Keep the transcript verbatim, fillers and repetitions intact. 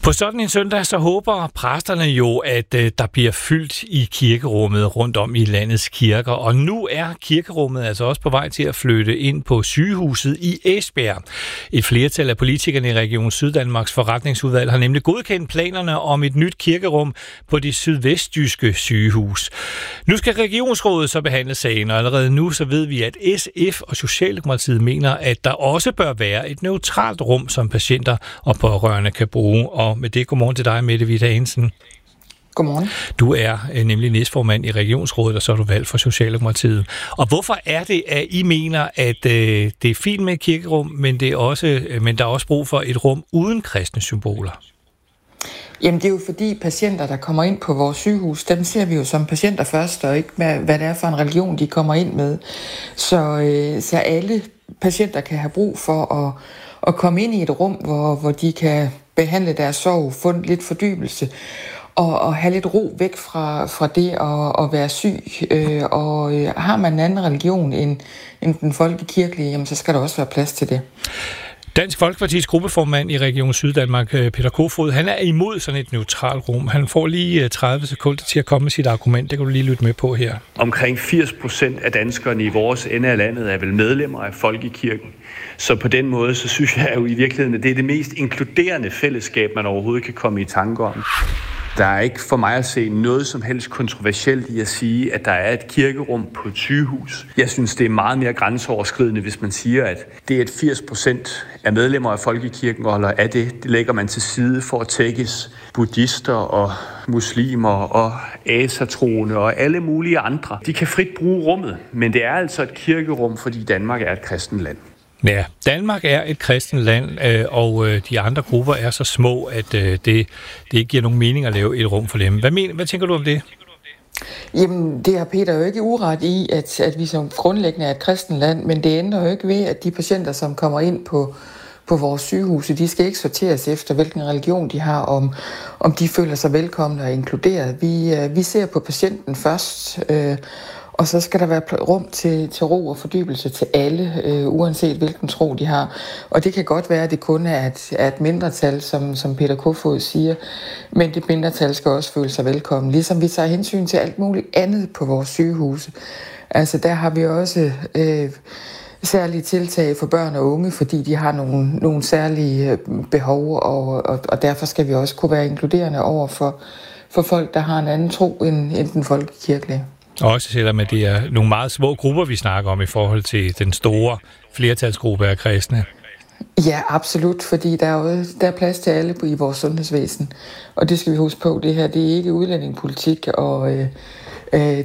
På sådan en søndag så håber præsterne jo, at øh, der bliver fyldt i kirkerummet rundt om i landets kirker. Og nu er kirkerummet altså også på vej til at flytte ind på sygehuset i Esbjerg. Et flertal af politikerne i Region Syddanmarks forretningsudvalg har nemlig godkendt planerne om et nyt kirkerum på det sydvestjyske sygehus. Nu skal regionsrådet så behandle sagen, og allerede nu så ved vi, at S F og Socialdemokratiet mener, at der også bør være et neutralt rum, som patienter og pårørende kan bruge. Og med det, godmorgen til dig, Mette Vita Hensen. Godmorgen. Du er øh, nemlig næstformand i Regionsrådet, og så er du valgt for Socialdemokratiet. Og hvorfor er det, at I mener, at øh, det er fint med et kirkerum, men, det er også, øh, men der er også brug for et rum uden kristne symboler? Jamen det er jo fordi patienter, der kommer ind på vores sygehus, dem ser vi jo som patienter først, og ikke med, hvad det er for en religion, de kommer ind med. Så, øh, så alle patienter kan have brug for at, at komme ind i et rum, hvor, hvor de kan behandle deres sorg, få lidt fordybelse, og, og have lidt ro væk fra, fra det at, at være syg. Øh, og øh, har man en anden religion end, end den folkekirkelige, jamen, så skal der også være plads til det. Dansk Folkepartis gruppeformand i Region Syddanmark, Peter Kofod, han er imod sådan et neutralt rum. Han får lige tredive sekunder til at komme med sit argument. Det kan du lige lytte med på her. Omkring firs procent af danskerne i vores ende af landet er vel medlemmer af Folkekirken. Så på den måde, så synes jeg jo i virkeligheden, at det er det mest inkluderende fællesskab, man overhovedet kan komme i tanke om. Der er ikke for mig at se noget som helst kontroversielt i at sige, at der er et kirkerum på et sygehus. Jeg synes, det er meget mere grænseoverskridende, hvis man siger, at det er et firs procent af medlemmer af Folkekirken holder af det. Det lægger man til side for at tækkes buddhister og muslimer og asatroende og alle mulige andre. De kan frit bruge rummet, men det er altså et kirkerum, fordi Danmark er et kristent land. Ja, Danmark er et kristent land, og de andre grupper er så små, at det, det ikke giver nogen mening at lave et rum for dem. Hvad, men, hvad tænker du om det? Jamen, det har Peter jo ikke uret i, at, at vi som grundlæggende er et kristent land, men det ændrer jo ikke ved, at de patienter, som kommer ind på, på vores sygehuse, de skal ikke sorteres efter, hvilken religion de har, om, om de føler sig velkomne og inkluderet. Vi, vi ser på patienten først, øh, og så skal der være rum til, til ro og fordybelse til alle, øh, uanset hvilken tro de har. Og det kan godt være, at det kun er et, er et mindretal, som, som Peter Kofod siger, men det mindretal skal også føle sig velkommen. Ligesom vi tager hensyn til alt muligt andet på vores sygehuse. Altså der har vi også øh, særlige tiltag for børn og unge, fordi de har nogle, nogle særlige behov, og, og, og derfor skal vi også kunne være inkluderende over for, for folk, der har en anden tro end, end den folkekirkelige. Også selvom det er nogle meget små grupper, vi snakker om i forhold til den store flertalsgruppe af kristne. Ja, absolut, fordi der er jo der er plads til alle i vores sundhedsvæsen. Og det skal vi huske på, det her det er ikke udlændingepolitik, og øh,